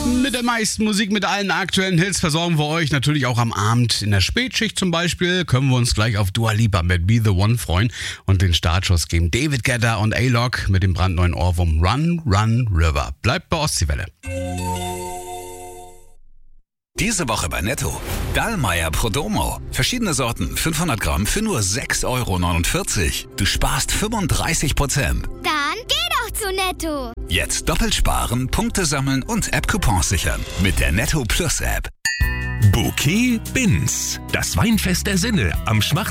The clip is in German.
Mit der meisten Musik, mit allen aktuellen Hits versorgen wir euch natürlich auch am Abend. In der Spätschicht zum Beispiel können wir uns gleich auf Dua Lipa mit Be The One freuen und den Startschuss geben David Guetta und A-Lock mit dem brandneuen Ohrwurm Run, Run, River. Bleibt bei Ostseewelle. Diese Woche bei Netto. Dallmayr Prodomo. Verschiedene Sorten, 500 Gramm für nur 6,49 €. Du sparst 35%. Dann geh doch zu Netto. Jetzt doppelt sparen, Punkte sammeln und App-Coupons sichern. Mit der Netto Plus App. Bouquet Binz. Das Weinfest der Sinne am Schmacht